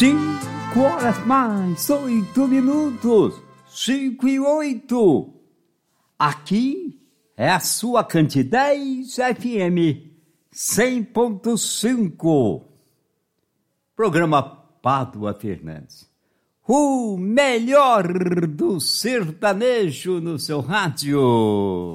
5 horas mais 8 minutos. 5 e 8. Aqui é a sua Cantidez FM 100.5. Programa Pádua Fernandes. O melhor do sertanejo no seu rádio.